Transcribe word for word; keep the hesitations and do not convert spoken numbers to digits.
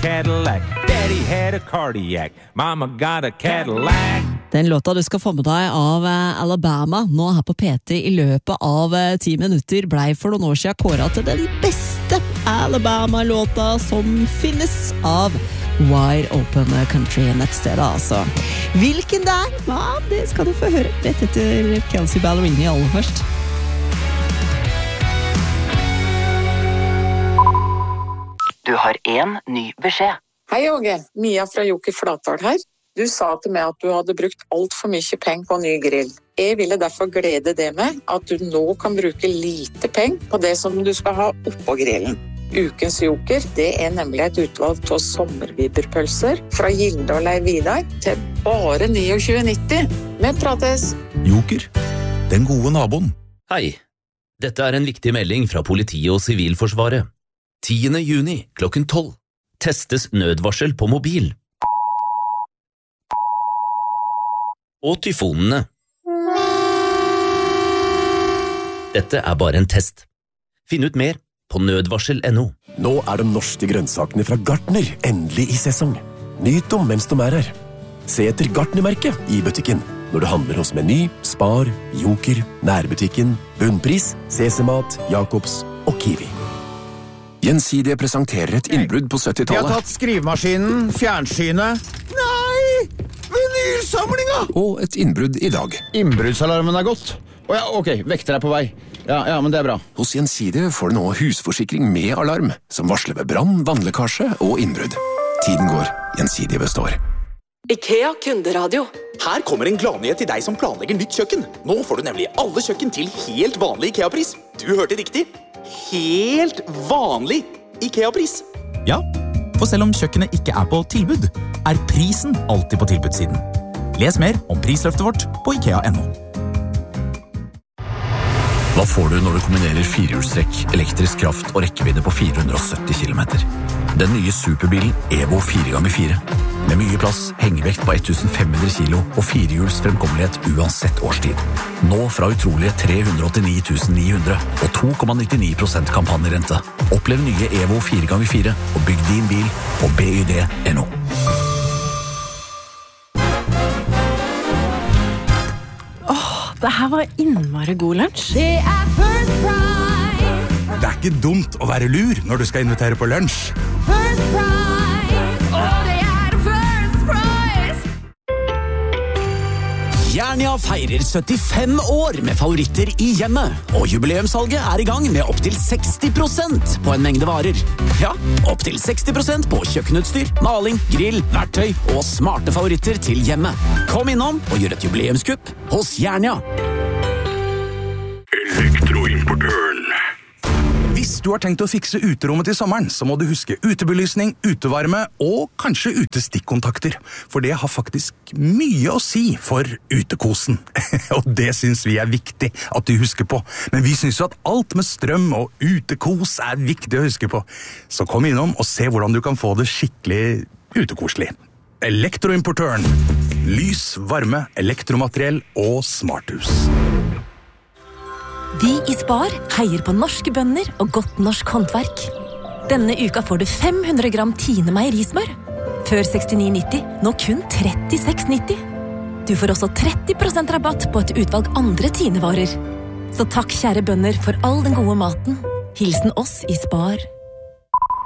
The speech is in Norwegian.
Cadillac. Daddy had a cardiac. Mama got a Cadillac. Den låta du skal få med deg av Alabama nå her på P T i løpet av ti minutter blei for noen år siden kåret til den beste Alabama-låta som finnes av Wide Open Country nettstedet, altså. Hvilken det er? Ja, det skal du få høre rett etter Kelsey Ballerini aller først. Du har en ny beskjed. Hei, Åge. Mia fra Joker Flatdal her. Du sa til meg at du hadde brukt alt for mye penger på ny grill. Jeg ville derfor glede det med at du nå kan bruke lite penger på det som du skal ha oppå grillen. Ukens Joker, det er nemlig et utvalg av sommerviberpølser fra Gilde og Leiv Vidar til bare tjueni nitti. Vi prates! Joker, den gode naboen. Hei, dette er en viktig melding fra politiet og sivilforsvaret. tiende juni klokken tolv. Testes nødvarsel på mobil. Og tyfonene. Dette er bare en test. Finn ut mer på nødvarsel punktum no. Nå er de norske grønnsakene fra Gartner endelig i sesong. Nyt dem mens de er her. Se etter Gartner-merket i butikken når du handler hos Meny, Spar, Joker, Nærbutikken, Bunnpris, C C-mat, Jacobs og Kiwi. Gjensidige presenterer et innbrudd på syttitallet. Jeg har tatt skrivemaskinen, fjernsynet. Nei! Vinylsamlinga! Og et innbrudd i dag. Innbruddsalarmen er gått. Å ja, ok, vekter er på vei. Ja, ja, men det er bra. Hos Gjensidige får du nå husforsikring med alarm, som varsler ved brann, vannlekkasje og innbrudd. Tiden går, Gjensidige består. IKEA kunderadio. Her kommer en gladnyhet til deg som planlegger nytt kjøkken. Nå får du nemlig alle kjøkken til helt vanlig IKEA-pris. Du hørte riktig. Helt vanlig IKEA-pris. Ja, for selv om kjøkkenet ikke er på tilbud, er prisen alltid på tilbudssiden. Les mer om prisløftet vårt på ikea punktum no. Hva får du når du kombinerer firehjulstrekk, elektrisk kraft og rekkevidde på fire hundre og sytti kilometer? Den nye superbilen Evo fire ganger fire. Med mye plass, hengevekt på femten hundre kilo og firehjuls fremkommelighet uansett årstid. Nå fra utrolige tre hundre og åttini tusen ni hundre og to komma nittini prosent kampanjerente. Opplev nye Evo fire ganger fire og bygg din bil på B Y D punktum no. Det her var innmari god lunsj. Det er First Price. Det er ikke dumt å være lur når du skal invitere på lunsj. First Price. Og det er First Price. Jernia feirer syttifem år med favoritter i hjemmet, og jubileumssalget er i gang med opp til seksti prosent på en mengde varer. Ja, opp til seksti prosent på kjøkkenutstyr, maling, grill, verktøy og smarte favoritter til hjemmet. Kom innom og gjør et jubileumskupp hos Jernia. Elektroimportøren. Hvis du har tenkt å fikse uterommet til sommeren, så må du huske utebelysning, utevarme og kanskje utestikkontakter. For det har faktisk mye å si for utekosen. Og det synes vi er viktig at du husker på. Men vi synes jo at alt med strøm og utekos er viktig å huske på. Så kom innom og se hvordan du kan få det skikkelig utekoselig. Elektroimportøren. Lys, varme, elektromateriell og smarthus. Vi i Spar heier på norske bønder og godt norsk håndverk. Denne uka får du fem hundre gram Tine meierismør. Før sekstini nitti, nå kun trettiseks nitti. Du får også tretti prosent rabatt på et utvalg andre Tine-varer. Så takk kjære bønder for all den gode maten. Hilsen oss i Spar.